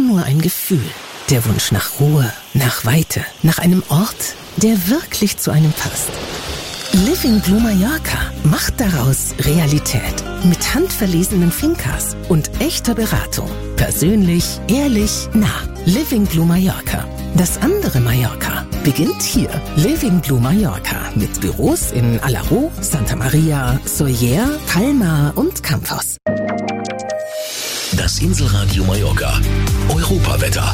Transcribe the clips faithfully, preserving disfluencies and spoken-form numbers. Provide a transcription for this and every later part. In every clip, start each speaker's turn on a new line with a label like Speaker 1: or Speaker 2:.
Speaker 1: nur ein Gefühl. Der Wunsch nach Ruhe, nach Weite, nach einem Ort, der wirklich zu einem passt. Living Blue Mallorca macht daraus Realität. Mit handverlesenen Fincas und echter Beratung. Persönlich, ehrlich, nah. Living Blue Mallorca. Das andere Mallorca beginnt hier. Living Blue Mallorca mit Büros in Alaró, Santa Maria, Sóller, Palma und Campos.
Speaker 2: Das Inselradio Mallorca. Europawetter.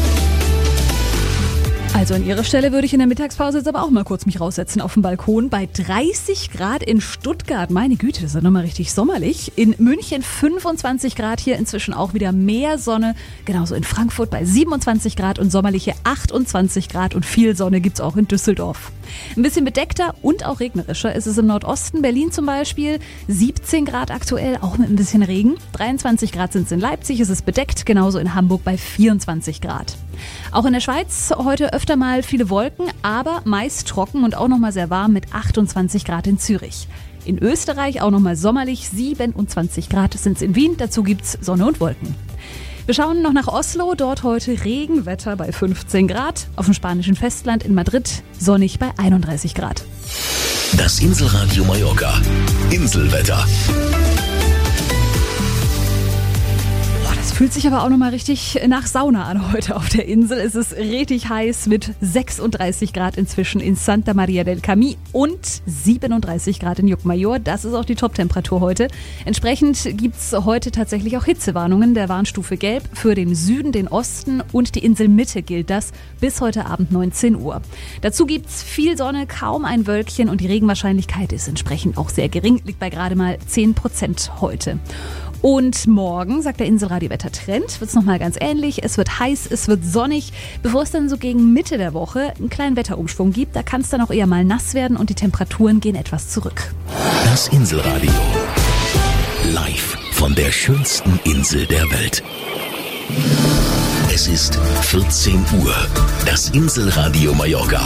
Speaker 3: Also an Ihrer Stelle würde ich in der Mittagspause jetzt aber auch mal kurz mich raussetzen auf dem Balkon. Bei dreißig Grad in Stuttgart, meine Güte, das ist ja nochmal richtig sommerlich. In München fünfundzwanzig Grad, hier inzwischen auch wieder mehr Sonne. Genauso in Frankfurt bei siebenundzwanzig Grad und sommerliche achtundzwanzig Grad und viel Sonne gibt's auch in Düsseldorf. Ein bisschen bedeckter und auch regnerischer ist es im Nordosten, Berlin zum Beispiel. siebzehn Grad aktuell, auch mit ein bisschen Regen. dreiundzwanzig Grad sind es in Leipzig, es ist bedeckt, genauso in Hamburg bei vierundzwanzig Grad. Auch in der Schweiz heute öfter mal viele Wolken, aber meist trocken und auch nochmal sehr warm mit achtundzwanzig Grad in Zürich. In Österreich auch nochmal sommerlich, siebenundzwanzig Grad sind es in Wien, dazu gibt's Sonne und Wolken. Wir schauen noch nach Oslo, dort heute Regenwetter bei fünfzehn Grad. Auf dem spanischen Festland in Madrid sonnig bei einunddreißig Grad.
Speaker 2: Das Inselradio Mallorca. Inselwetter.
Speaker 3: Fühlt sich aber auch nochmal richtig nach Sauna an heute auf der Insel. Es ist richtig heiß mit sechsunddreißig Grad inzwischen in Santa Maria del Camí und siebenunddreißig Grad in Llucmajor. Das ist auch die Top-Temperatur heute. Entsprechend gibt's heute tatsächlich auch Hitzewarnungen der Warnstufe Gelb für den Süden, den Osten und die Inselmitte gilt das bis heute Abend neunzehn Uhr. Dazu gibt's viel Sonne, kaum ein Wölkchen und die Regenwahrscheinlichkeit ist entsprechend auch sehr gering, liegt bei gerade mal zehn Prozent heute. Und morgen, sagt der Inselradio-Wetter-Trend, wird es nochmal ganz ähnlich. Es wird heiß, es wird sonnig. Bevor es dann so gegen Mitte der Woche einen kleinen Wetterumschwung gibt, da kann es dann auch eher mal nass werden und die Temperaturen gehen etwas zurück.
Speaker 2: Das Inselradio. Live von der schönsten Insel der Welt. Es ist vierzehn Uhr. Das Inselradio Mallorca.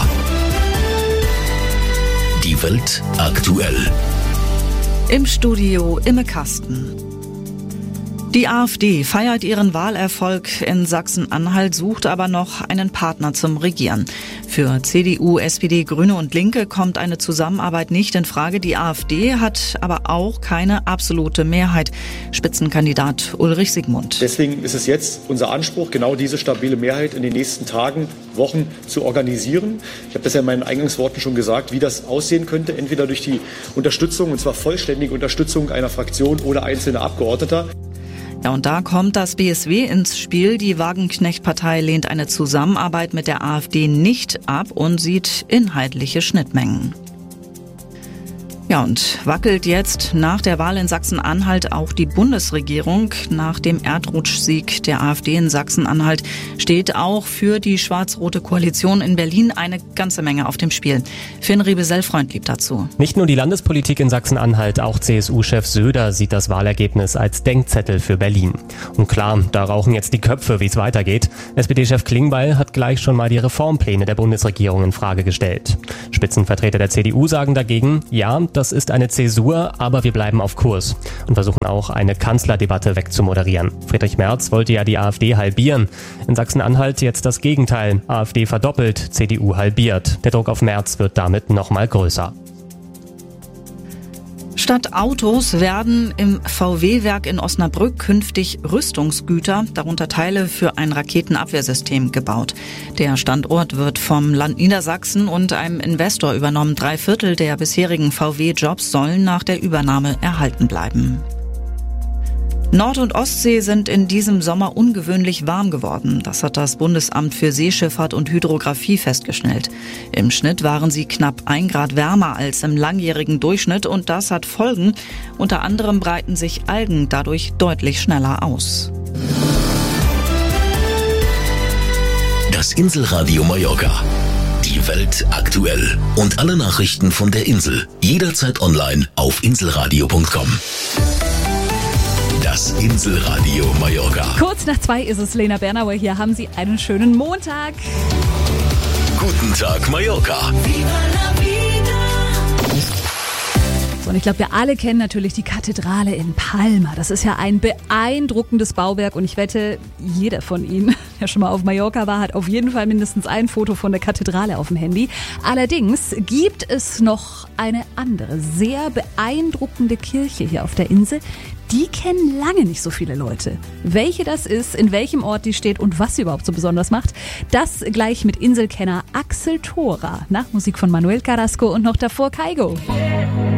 Speaker 2: Die Welt aktuell.
Speaker 4: Im Studio Imme Kasten. Die AfD feiert ihren Wahlerfolg in Sachsen-Anhalt, sucht aber noch einen Partner zum Regieren. Für C D U, S P D, Grüne und Linke kommt eine Zusammenarbeit nicht in Frage. Die AfD hat aber auch keine absolute Mehrheit. Spitzenkandidat Ulrich Siegmund.
Speaker 5: Deswegen ist es jetzt unser Anspruch, genau diese stabile Mehrheit in den nächsten Tagen, Wochen zu organisieren. Ich habe das ja in meinen Eingangsworten schon gesagt, wie das aussehen könnte. Entweder durch die Unterstützung, und zwar vollständige Unterstützung einer Fraktion oder einzelner Abgeordneter.
Speaker 4: Ja, und da kommt das B S W ins Spiel. Die Wagenknecht-Partei lehnt eine Zusammenarbeit mit der AfD nicht ab und sieht inhaltliche Schnittmengen. Ja, und wackelt jetzt nach der Wahl in Sachsen-Anhalt auch die Bundesregierung. Nach dem Erdrutschsieg der AfD in Sachsen-Anhalt steht auch für die schwarz-rote Koalition in Berlin eine ganze Menge auf dem Spiel. Finn Riebesell-Freund blieb dazu.
Speaker 6: Nicht nur die Landespolitik in Sachsen-Anhalt, auch C S U-Chef Söder sieht das Wahlergebnis als Denkzettel für Berlin. Und klar, da rauchen jetzt die Köpfe, wie es weitergeht. S P D-Chef Klingbeil hat gleich schon mal die Reformpläne der Bundesregierung in Frage gestellt. Spitzenvertreter der C D U sagen dagegen, ja, das ist eine Zäsur, aber wir bleiben auf Kurs und versuchen auch eine Kanzlerdebatte wegzumoderieren. Friedrich Merz wollte ja die AfD halbieren. In Sachsen-Anhalt jetzt das Gegenteil. AfD verdoppelt, C D U halbiert. Der Druck auf Merz wird damit noch mal größer.
Speaker 4: Statt Autos werden im V W-Werk in Osnabrück künftig Rüstungsgüter, darunter Teile für ein Raketenabwehrsystem, gebaut. Der Standort wird vom Land Niedersachsen und einem Investor übernommen. Drei Viertel der bisherigen V W-Jobs sollen nach der Übernahme erhalten bleiben. Nord- und Ostsee sind in diesem Sommer ungewöhnlich warm geworden. Das hat das Bundesamt für Seeschifffahrt und Hydrographie festgestellt. Im Schnitt waren sie knapp ein Grad wärmer als im langjährigen Durchschnitt und das hat Folgen. Unter anderem breiten sich Algen dadurch deutlich schneller aus.
Speaker 2: Das Inselradio Mallorca. Die Welt aktuell. Und alle Nachrichten von der Insel. Jederzeit online auf inselradio punkt com. Das Inselradio Mallorca.
Speaker 3: Kurz nach zwei ist es, Lena Bernauer hier. Haben Sie einen schönen Montag.
Speaker 2: Guten Tag, Mallorca.
Speaker 3: So, Und ich glaube, wir alle kennen natürlich die Kathedrale in Palma. Das ist ja ein beeindruckendes Bauwerk und ich wette, jeder von Ihnen, der schon mal auf Mallorca war, hat auf jeden Fall mindestens ein Foto von der Kathedrale auf dem Handy. Allerdings gibt es noch eine andere, sehr beeindruckende Kirche hier auf der Insel. Die kennen lange nicht so viele Leute. Welche das ist, in welchem Ort die steht und was sie überhaupt so besonders macht, das gleich mit Inselkenner Axel Thora. Nach Musik von Manuel Carrasco und noch davor Kaigo.